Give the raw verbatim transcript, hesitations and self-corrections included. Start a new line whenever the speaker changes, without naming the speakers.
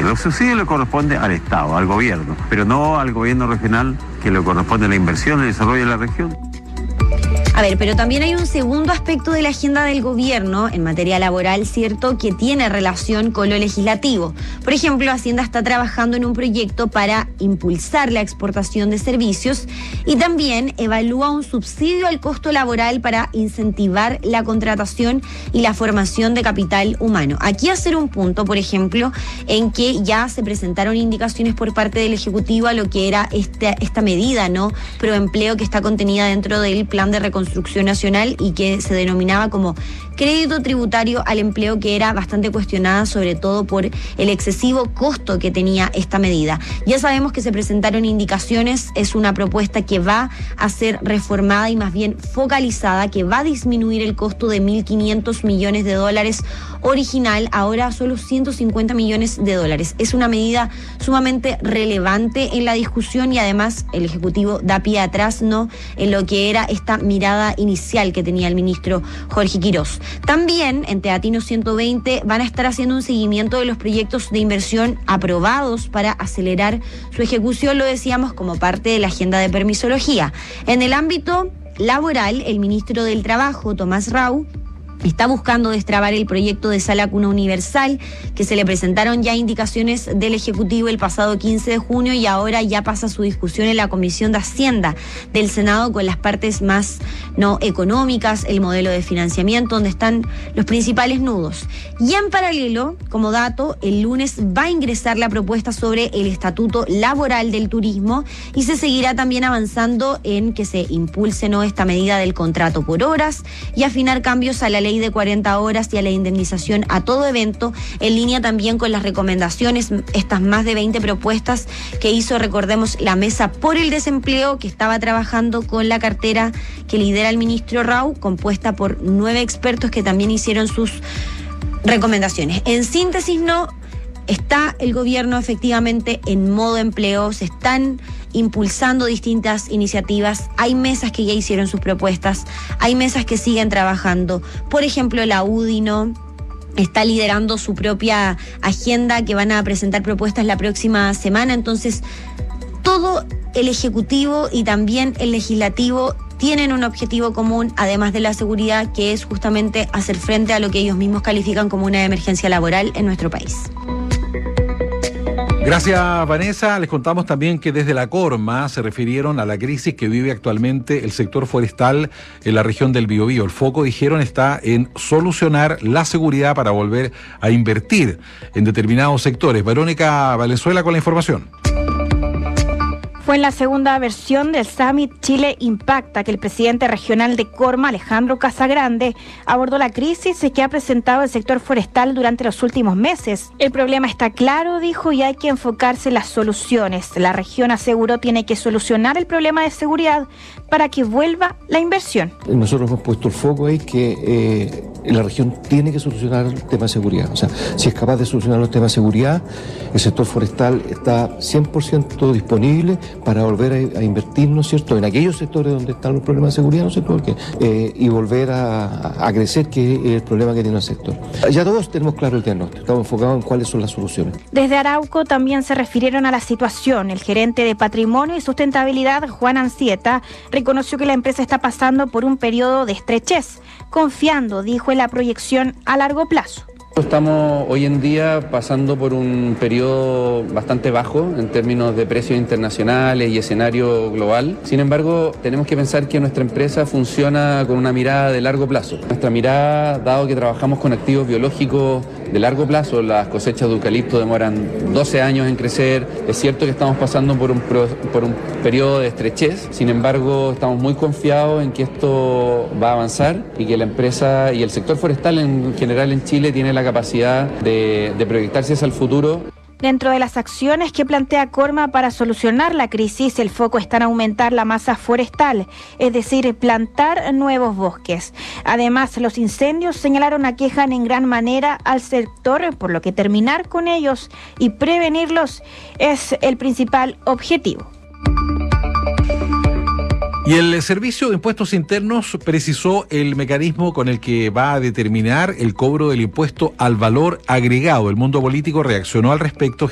Los subsidios le corresponden al Estado, al gobierno, pero no al gobierno regional, que le corresponde la inversión, el desarrollo de la región.
A ver, pero también hay un segundo aspecto de la agenda del gobierno en materia laboral, ¿cierto?, que tiene relación con lo legislativo. Por ejemplo, Hacienda está trabajando en un proyecto para impulsar la exportación de servicios y también evalúa un subsidio al costo laboral para incentivar la contratación y la formación de capital humano. Aquí hacer un punto, por ejemplo, en que ya se presentaron indicaciones por parte del Ejecutivo a lo que era esta, esta medida, ¿no?, proempleo, que está contenida dentro del Plan de Reconstrucción Construcción Nacional y que se denominaba como crédito tributario al empleo, que era bastante cuestionada, sobre todo por el excesivo costo que tenía esta medida. Ya sabemos que se presentaron indicaciones, es una propuesta que va a ser reformada y más bien focalizada, que va a disminuir el costo de mil quinientos millones de dólares original, ahora solo ciento cincuenta millones de dólares. Es una medida sumamente relevante en la discusión y además el Ejecutivo da pie atrás, ¿no?, en lo que era esta mirada inicial que tenía el ministro Jorge Quirós. También en Teatino ciento veinte van a estar haciendo un seguimiento de los proyectos de inversión aprobados para acelerar su ejecución, lo decíamos, como parte de la agenda de permisología. En el ámbito laboral, el ministro del Trabajo, Tomás Rau, está buscando destrabar el proyecto de Sala Cuna Universal, que se le presentaron ya indicaciones del Ejecutivo el pasado quince de junio y ahora ya pasa su discusión en la Comisión de Hacienda del Senado con las partes más no económicas, el modelo de financiamiento, donde están los principales nudos. Y en paralelo, como dato, el lunes va a ingresar la propuesta sobre el Estatuto Laboral del Turismo y se seguirá también avanzando en que se impulse, ¿no?, esta medida del contrato por horas y afinar cambios a la ley de cuarenta horas y a la indemnización a todo evento, en línea también con las recomendaciones, estas más de veinte propuestas que hizo, recordemos, la Mesa por el Desempleo, que estaba trabajando con la cartera que lidera el ministro Rau, compuesta por nueve expertos que también hicieron sus recomendaciones. En síntesis, no está el gobierno efectivamente en modo empleo, se están impulsando distintas iniciativas, hay mesas que ya hicieron sus propuestas, hay mesas que siguen trabajando, por ejemplo la U D I, ¿no?, está liderando su propia agenda, que van a presentar propuestas la próxima semana. Entonces todo el Ejecutivo y también el Legislativo tienen un objetivo común, además de la seguridad, que es justamente hacer frente a lo que ellos mismos califican como una emergencia laboral en nuestro país.
Gracias, Vanessa. Les contamos también que desde la Corma se refirieron a la crisis que vive actualmente el sector forestal en la región del Biobío. El foco, dijeron, está en solucionar la seguridad para volver a invertir en determinados sectores. Verónica Valenzuela con la información.
Fue en la segunda versión del Summit Chile Impacta que el presidente regional de Corma, Alejandro Casagrande, abordó la crisis que ha presentado el sector forestal durante los últimos meses. El problema está claro, dijo, y hay que enfocarse en las soluciones. La región, aseguró, tiene que solucionar el problema de seguridad para que vuelva la inversión.
Nosotros hemos puesto el foco ahí que eh, la región tiene que solucionar el tema de seguridad. O sea, si es capaz de solucionar los temas de seguridad, el sector forestal está cien por ciento disponible para volver a, a invertir, ¿no es cierto?, en aquellos sectores donde están los problemas de seguridad, ¿no es cierto?, Porque, eh, y volver a, a crecer, que es el problema que tiene el sector. Ya todos tenemos claro el diagnóstico, estamos enfocados en cuáles son las soluciones.
Desde Arauco también se refirieron a la situación. El gerente de Patrimonio y Sustentabilidad, Juan Ancieta, reconoció que la empresa está pasando por un periodo de estrechez, confiando, dijo, en la proyección a largo plazo.
Estamos hoy en día pasando por un periodo bastante bajo en términos de precios internacionales y escenario global. Sin embargo, tenemos que pensar que nuestra empresa funciona con una mirada de largo plazo. Nuestra mirada, dado que trabajamos con activos biológicos de largo plazo, las cosechas de eucalipto demoran doce años en crecer. Es cierto que estamos pasando por un, pro, por un periodo de estrechez, sin embargo, estamos muy confiados en que esto va a avanzar y que la empresa y el sector forestal en general en Chile tiene la capacidad de, de proyectarse hacia el futuro.
Dentro de las acciones que plantea Corma para solucionar la crisis, el foco está en aumentar la masa forestal, es decir, plantar nuevos bosques. Además, los incendios, señalaron, aquejan en gran manera al sector, por lo que terminar con ellos y prevenirlos es el principal objetivo.
Y el Servicio de Impuestos Internos precisó el mecanismo con el que va a determinar el cobro del impuesto al valor agregado. El mundo político reaccionó al respecto,